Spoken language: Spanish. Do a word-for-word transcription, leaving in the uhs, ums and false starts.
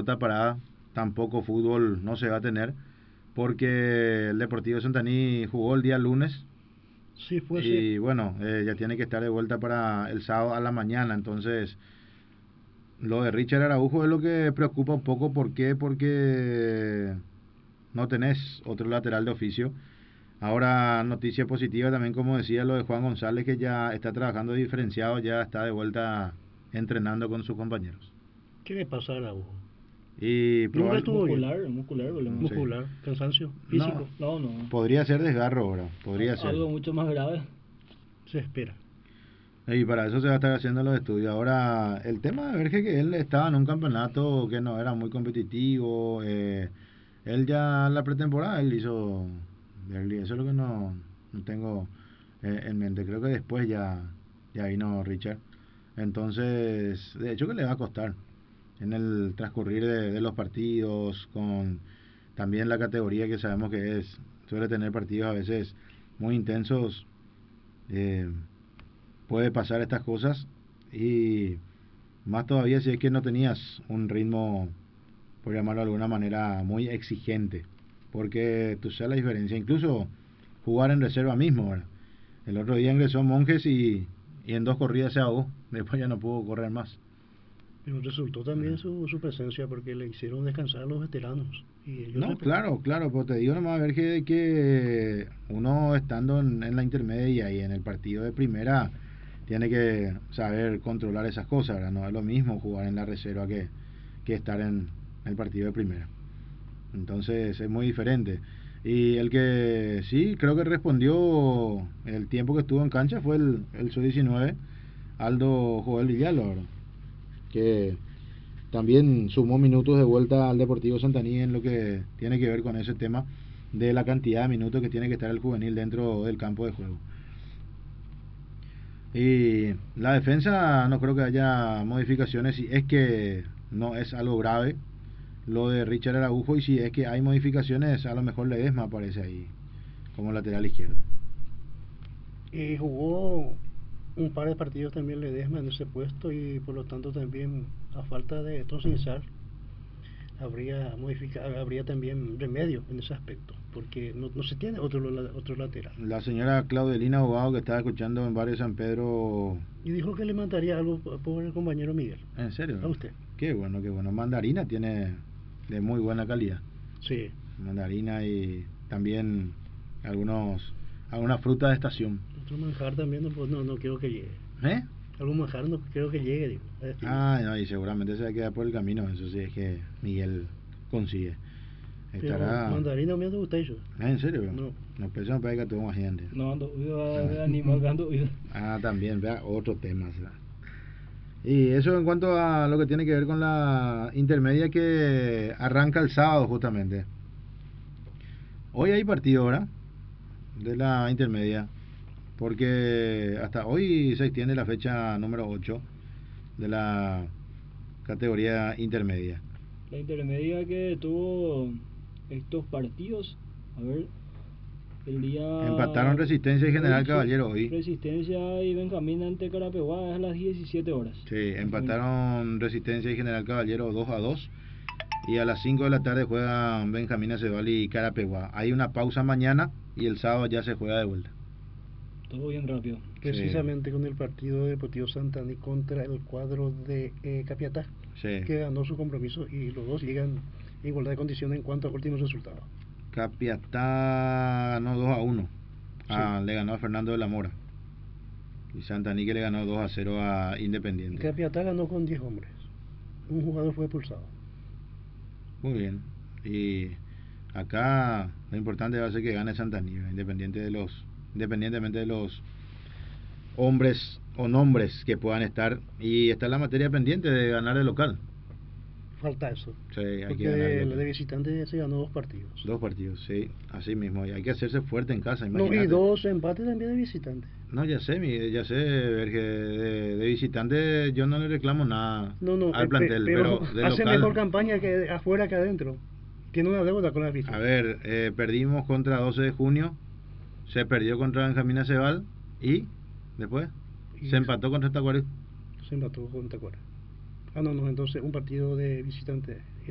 pelota parada, tampoco fútbol no se va a tener, porque el Deportivo Santaní jugó el día lunes Sí, fue y sí. bueno, eh, ya tiene que estar de vuelta para el sábado a la mañana. Entonces lo de Richard Araujo es lo que preocupa un poco. ¿Por qué? Porque no tenés otro lateral de oficio. Ahora, noticia positiva también, como decía, lo de Juan González, que ya está trabajando diferenciado, ya está de vuelta entrenando con sus compañeros. ¿Qué le pasa a Araujo? Y Nunca probable, estuvo bien. Muscular, muscular, problema. sí. Muscular, cansancio, No, físico. No, no. podría ser desgarro ahora, podría A- ser. Algo mucho más grave. Se espera. Y para eso se va a estar haciendo los estudios. Ahora, el tema de Verge, que él estaba en un campeonato que no era muy competitivo. Eh, él ya en la pretemporada, él hizo Berli. Eso es lo que no, no tengo eh, en mente. Creo que después ya, ya vino Richard. Entonces, de hecho que le va a costar en el transcurrir de, de los partidos, con también la categoría que sabemos que es, suele tener partidos a veces muy intensos. Eh, puede pasar estas cosas, y más todavía si es que no tenías un ritmo, por llamarlo de alguna manera, muy exigente, porque tú sabes la diferencia. Incluso jugar en reserva mismo, ¿verdad? El otro día ingresó Monjes y, y en dos corridas se ahogó, después ya no pudo correr más. Pero resultó también su, su presencia porque le hicieron descansar a los veteranos. Y ellos No, respe- claro, claro, pero te digo nomás, a ver que, que uno estando en, en la intermedia y en el partido de primera tiene que saber controlar esas cosas, ¿verdad? No es lo mismo jugar en la reserva que, que estar en el partido de primera. Entonces es muy diferente. Y el que sí, creo que respondió el tiempo que estuvo en cancha fue el, el sub diecinueve, Aldo Joel Villalba, ¿verdad? Que también sumó minutos de vuelta al Deportivo Santaní en lo que tiene que ver con ese tema de la cantidad de minutos que tiene que estar el juvenil dentro del campo de juego. Y la defensa no creo que haya modificaciones, si es que no es algo grave lo de Richard Araujo, y si es que hay modificaciones, a lo mejor Ledesma aparece ahí como lateral izquierdo. y jugó un par de partidos también Ledesma en ese puesto y por lo tanto también a falta de Trozinsal habría modificado, habría también remedio en ese aspecto porque no, no se tiene otro otro lateral. La señora Claudelina Abogado, que estaba escuchando en Barrio San Pedro. Y dijo que le mandaría algo por el compañero Miguel. ¿En serio? ¿A usted? Qué bueno, qué bueno. Mandarina tiene de muy buena calidad. Sí. Mandarina y también algunos algunas frutas de estación. Otro manjar también, no, pues no, no quiero que llegue. ¿Eh? Algún manjar no creo que llegue, digo. Ah, no, y seguramente se va a quedar por el camino, eso sí es que Miguel consigue. Estará... Pero mandarina me gusta eso. ¿Ah, en serio? No. No pensaba para que tuvo más gente. No ando oído, animal que ando oído. Ah, también, vea, otro tema. ¿Verdad? Y eso en cuanto a lo que tiene que ver con la intermedia, que arranca el sábado justamente. Hoy hay partido, ¿verdad? De la intermedia, porque hasta hoy se extiende la fecha número ocho de la categoría intermedia. La intermedia que tuvo estos partidos, a ver, el día... Empataron Resistencia y General Caballero hoy. Resistencia y Benjamín ante Carapeguá a las diecisiete horas. Sí, empataron Resistencia y General Caballero dos a dos. Y a las cinco de la tarde juegan Benjamín Aceval y Carapeguá. Hay una pausa mañana y el sábado ya se juega de vuelta. Todo bien rápido. Precisamente sí. Con el partido de Deportivo Santaní contra el cuadro de eh, Capiatá, sí. Que ganó su compromiso y los dos llegan en igualdad de condiciones en cuanto a últimos resultados. Capiatá ganó dos a uno. Ah, sí. Le ganó a Fernando de la Mora. Y Santaní que le ganó dos a cero a Independiente. Capiatá ganó con diez hombres. Un jugador fue expulsado. Muy bien. Y acá lo importante va a ser que gane Santaní, independiente de los, independientemente de los hombres o nombres que puedan estar. Y está la materia pendiente de ganar el local. Falta eso. Sí, hay porque que ganar el de, de visitante se ganó dos partidos. Dos partidos, sí, así mismo. Y hay que hacerse fuerte en casa, imagínate. No, y dos empates también de visitante. No, ya sé, ya sé, Verge, de, de visitante yo no le reclamo nada no, no, al plantel, pero, pero de hace local, mejor campaña que afuera que adentro. Tiene una deuda con la afición. A ver, eh, perdimos contra doce de junio, se perdió contra Benjamín Aceval y después y se empató contra Tacuarí. Se empató contra Tacuarí. Ah, no, no, entonces un partido de visitante.